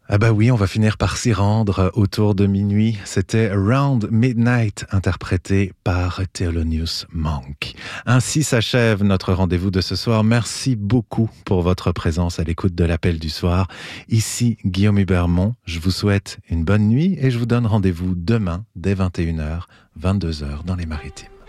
Ah bah oui, on va finir par s'y rendre autour de minuit. C'était Around Midnight, interprété par Thelonious Monk. Ainsi s'achève notre rendez-vous de ce soir. Merci beaucoup pour votre présence à l'écoute de l'appel du soir. Ici Guillaume Hubermont, je vous souhaite une bonne nuit et je vous donne rendez-vous demain dès 21h, 22h dans les Maritimes.